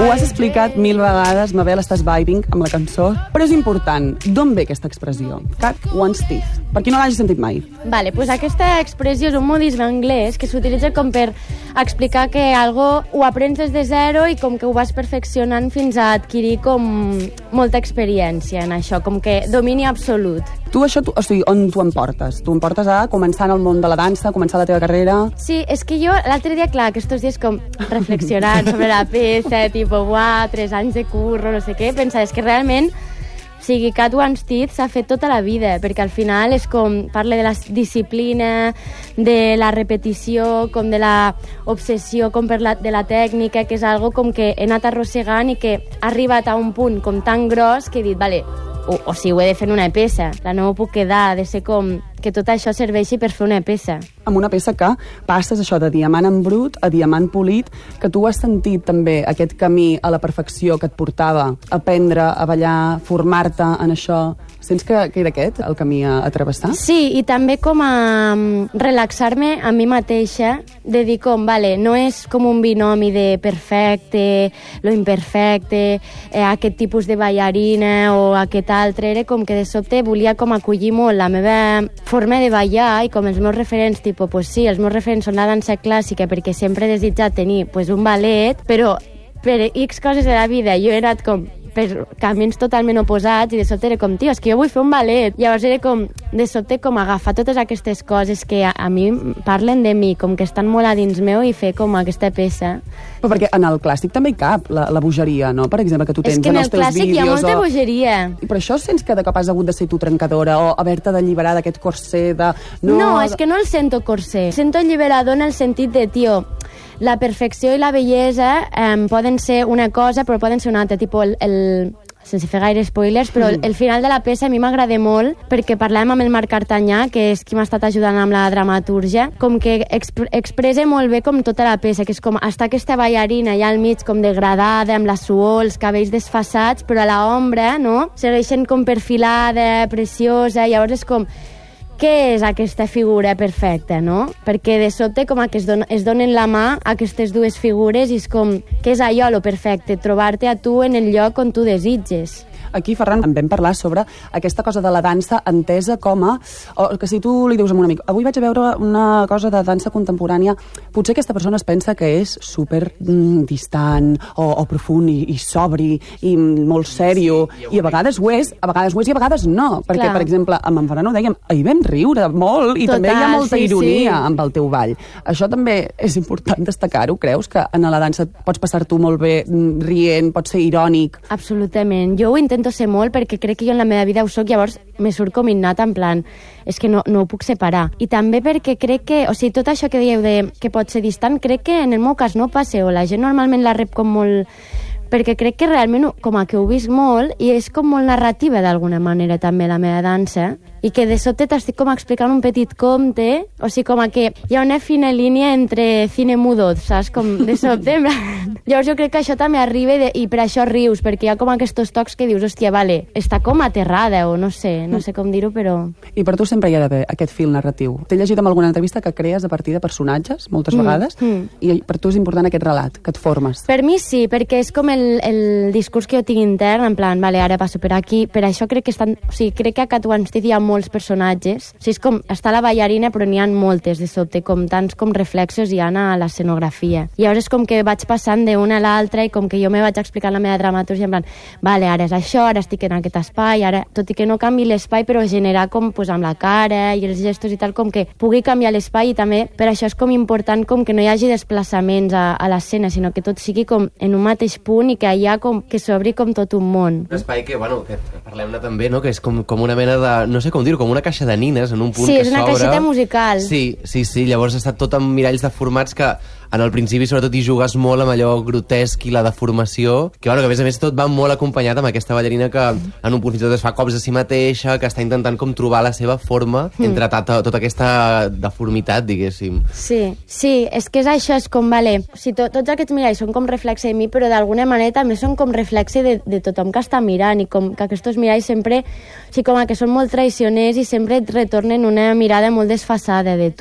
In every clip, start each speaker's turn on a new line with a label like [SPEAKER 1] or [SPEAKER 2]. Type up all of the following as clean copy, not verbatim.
[SPEAKER 1] Ho has explicat 1000 vegades, Mabel, estàs vibing amb la cançó, però és important, d'on ve aquesta expressió? Cut one's teeth. Per qui no l'hagi sentit mai.
[SPEAKER 2] Vale, pues aquesta expressió és un modisme anglès que s'utilitza com per explicar que algo ho aprens des de zero i com que ho vas perfeccionant fins a adquirir com molta experiència en això, com que domini absolut.
[SPEAKER 1] Tu això, o sigui, on t'ho em portes? Tu em portes a començar en el món de la dansa, començar la teva carrera?
[SPEAKER 2] Sí, és que jo l'altre dia, clar, aquests dies com reflexionant sobre la peça, tipo, 3 anys de curro, no sé què, pensar, és que realment o sigui, Cut One's Teeth s'ha fet tota la vida, perquè al final és com, parla de la disciplina, de la repetició, com de la obsessió com de la tècnica, que és algo com que he anat arrossegant i que ha arribat a un punt com tan gros que he dit, vale, o sigui, ho he de fer en una peça, no m'ho puc quedar, ha de ser com que tot això serveixi per fer una peça.
[SPEAKER 1] Amb una peça que passes això de diamant en brut a diamant polit, que tu has sentit també aquest camí a la perfecció que et portava a aprendre, a ballar, formar-te en això. Sents que era aquest el camí a travessar? Sí,
[SPEAKER 2] i també com a relaxar-me a mi mateixa, de dir com, vale, no és com un binomi de perfecte, lo imperfecte, aquest tipus de ballarina o aquest altre, era com que de sobte volia com acollir molt la meva forma de ballar i com els meus referents, tipus, pues sí, els meus referents són la dansa clàssica perquè sempre he desitjat tenir pues, un ballet, però per X coses de la vida jo he anat com per camins totalment oposats i de sobte era com, tio, és que jo vull fer un ballet. Llavors era com, de sobte, com agafar totes aquestes coses que a mi parlen de mi, com que estan molt a dins meu i fer com aquesta peça.
[SPEAKER 1] Però perquè en el clàssic també hi cap la bogeria, no? Per exemple, que tu tens en els teus vídeos.
[SPEAKER 2] És que en el clàssic hi ha molta bogeria.
[SPEAKER 1] I per això sents que de cop has hagut de ser tu trencadora o haver-te d'alliberar d'aquest corser de...
[SPEAKER 2] No, és que no el sento corser. Sento alliberador en el sentit de, tio, la perfecció i la bellesa poden ser una cosa, però poden ser una altra. Tipo, sense fer gaire spoilers, però el final de la peça a mi m'agrada molt perquè parlàvem amb el Marc Artanyà, que és qui m'ha estat ajudant amb la dramatúrgia, com que expressa molt bé com tota la peça, que és com està aquesta ballarina allà al mig com degradada, amb la suor, els cabells desfassats, però a l'ombra, no? Segueixen com perfilada, preciosa, llavors és com... Què és aquesta figura perfecta, no? Perquè de sobte com que es donen la mà aquestes dues figures i és com, què és allò, lo perfecte? Trobar-te a tu en el lloc on tu desitges.
[SPEAKER 1] Aquí, Ferran, en vam parlar sobre aquesta cosa de la dansa entesa com a... O que si tu li dius a un amic, avui vaig a veure una cosa de dansa contemporània, potser aquesta persona es pensa que és super distant o profund i sobri i molt sèrio, i a vegades ho és, i a vegades no. Perquè, per exemple, amb en Ferran ho dèiem, ahir vam riure molt i també hi ha molta ironia amb el teu ball. Això també és important destacar-ho, creus? Que en la dansa pots passar-t'ho molt bé rient, pots ser irònic?
[SPEAKER 2] Absolutament. Jo ho intento ser molt perquè crec que jo en la meva vida ho soc, llavors me surt com innat en plan, és que no ho puc separar. I també perquè crec que, o sigui, tot això que dieu de que pot ser distant, crec que en el meu cas no passa, o la gent normalment la rep com molt... perquè crec que realment com que ho visc molt i és com molt narrativa d'alguna manera també la meva dansa, i que de sobte t'estic com explicant un petit conte, o sigui, com que hi ha una fina línia entre cine mudo, saps? Com de sobte. Llavors jo crec que això també arriba i per això rius, perquè hi ha com aquests tocs que dius, hòstia, vale, està com aterrada, o no sé com dir-ho, però...
[SPEAKER 1] I per tu sempre hi ha d'haver aquest fil narratiu. T'he llegit en alguna entrevista que crees a partir de personatges, moltes vegades, i per tu és important aquest relat, que et formes.
[SPEAKER 2] Per mi sí, perquè és com el discurs que jo tinc intern, en plan, vale, ara passo per aquí, per això crec que crec que a Cut One's Teeth hi ha molts personatges. O sigui, és com, està la ballarina, però n'hi ha moltes de sobte, com tants com reflexos hi ha a l'escenografia. I llavors és com que vaig passant d'una a l'altra i com que jo me vaig explicant la meva dramatúrgia en plan, vale, ara és això, ara estic en aquest espai, ara, tot i que no canvi l'espai, però generar com, pues, amb la cara i els gestos i tal, com que pugui canviar l'espai, i també per això és com important com que no hi hagi desplaçaments a l'escena, sinó que tot sigui com en un mateix punt i que hi ha com que s'obri com tot un món.
[SPEAKER 3] Un espai que, bueno, que parlem-ne també, no? Que és com una mena de, no sé com dir-ho, com una caixa de nines en un punt que s'obre.
[SPEAKER 2] Sí, és una caixeta musical.
[SPEAKER 3] Sí, llavors està tot amb miralls deformats que en el principi sobretot hi jugues molt amb allò grotesc i la deformació, que bueno, que a més tot va molt acompanyat amb aquesta ballarina que en un punt fins i tot es fa cops a si mateixa, que està intentant com trobar la seva forma entre tota aquesta deformitat, diguéssim.
[SPEAKER 2] Sí, és que és això, és com, vale, si tots aquests miralls són com reflexe de mi, però d'alguna manera també són com reflexe de tothom que està mirant, i com que aquests miralls sempre, o sigui, com que són molt traicioners i sempre et retornen una mirada molt desfasada de tu.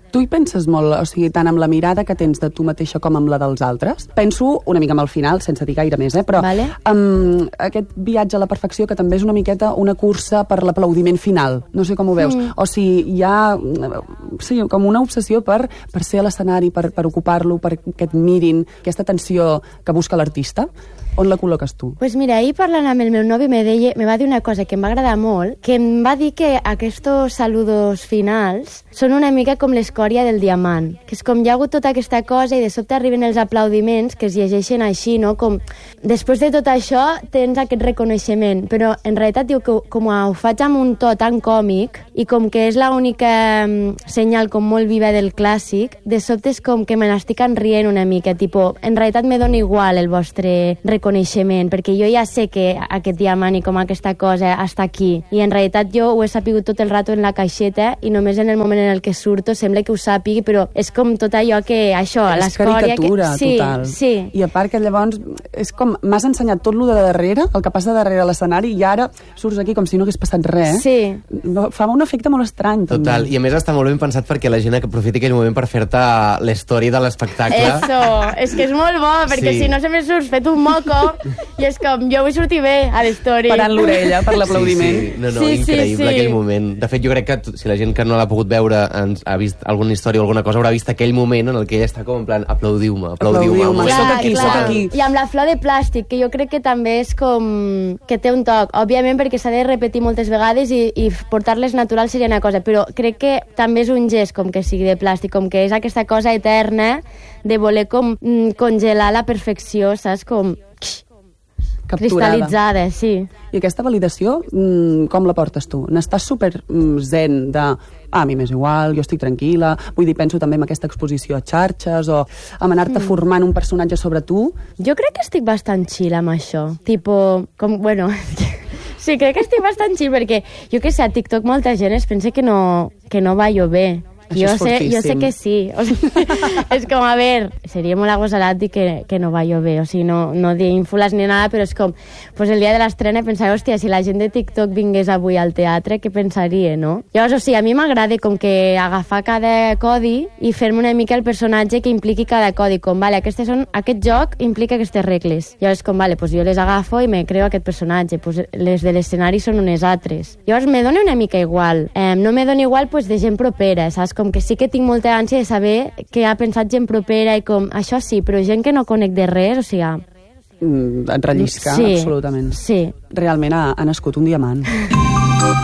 [SPEAKER 1] Tu hi penses molt, o sigui, tant amb la mirada que tens de tu mateixa com amb la dels altres? Penso una mica amb el final, sense dir gaire més, però amb aquest viatge a la perfecció que també és una miqueta una cursa per l'aplaudiment final. No sé com ho veus. O sigui, hi ha com una obsessió per ser a l'escenari, per ocupar-lo, per que et mirin, aquesta tensió que busca l'artista. On la col·loques tu?
[SPEAKER 2] Pues mira, ahir parlant amb el meu novi me va dir una cosa que em va agradar molt, que em va dir que aquests saludos finals són una mica com l'escòria del diamant, que és com hi ha hagut tota aquesta cosa i de sobte arriben els aplaudiments que es llegeixen així, no? Com després de tot això tens aquest reconeixement, però en realitat diu que com ho faig amb un to tan còmic i com que és l'única senyal com molt viva del clàssic, de sobte és com que me n'estic rient una mica, tipo, en realitat me dona igual el vostre reconeixement, perquè jo ja sé que aquest diamant i com aquesta cosa està aquí, i en realitat jo ho he sapigut tot el rato en la caixeta i només en el moment en el que surto sembla que ho sàpigui, però és com tot allò que això, l'escòria...
[SPEAKER 1] És caricatura, total.
[SPEAKER 2] Sí.
[SPEAKER 1] I a part que llavors és com, m'has ensenyat tot lo de darrere, el que passa darrere l'escenari, i ara surts aquí com si no hagués passat res.
[SPEAKER 2] Sí.
[SPEAKER 1] Fa un efecte molt estrany.
[SPEAKER 3] Total,
[SPEAKER 1] també.
[SPEAKER 3] I a més està molt ben pensat perquè la gent que aprofiti aquell moment per fer-te l'història de l'espectacle.
[SPEAKER 2] Eso, és que és molt bo, perquè si no sempre surts fet un moco i és com, jo vull sortir bé a l'història.
[SPEAKER 1] Parant l'orella per l'aplaudiment.
[SPEAKER 3] Sí. No, increïble aquell moment. De fet, jo crec que si la gent que no l'ha pogut veure ha vist alguna història o alguna cosa, haurà vist aquell moment en el que ella està com en plan, aplaudiu-me.
[SPEAKER 1] Soc aquí.
[SPEAKER 2] I amb la flor de plàstic, que jo crec que també és com que té un toc, òbviament perquè s'ha de repetir moltes vegades i portar-les naturals seria una cosa, però crec que també és un gest com que sigui de plàstic, com que és aquesta cosa eterna de voler com congelar la perfecció, saps? Com
[SPEAKER 1] capturada.
[SPEAKER 2] Cristal·litzada, sí.
[SPEAKER 1] I aquesta validació, com la portes tu? N'estàs super zen de a mi m'és igual, jo estic tranquil·la, vull dir, penso també en aquesta exposició a xarxes o en anar-te formant un personatge sobre tu?
[SPEAKER 2] Jo crec que estic bastant chill amb això. Tipo, com, bueno... Sí, crec que estic bastant chill perquè, jo que sé, a TikTok molta gent es pensa que no va llover. Jo sé que sí. O sigui, és com, a veure, seria molt agosarat dir que no va llover, o sigui, no dir ínfules ni nada, però és com, pues el dia de l'estrena pensava, hòstia, si la gent de TikTok vingués avui al teatre, què pensaria, no? Llavors, o sigui, a mi m'agrada com que agafar cada codi i fer-me una mica el personatge que impliqui cada codi, com, vale, aquest joc implica aquestes regles. Llavors, com, vale, pues jo les agafo i me creo aquest personatge, pues les de l'escenari són unes altres. Llavors, me dona una mica igual. No me dona igual, pues, de gent propera, saps? Com que sí que tinc molta ànsia de saber què ha pensat gent propera i com, això sí, però gent que no conec de res, o sigui...
[SPEAKER 1] Et rellisca,
[SPEAKER 2] sí,
[SPEAKER 1] absolutament.
[SPEAKER 2] Sí.
[SPEAKER 1] Realment ha nascut un diamant.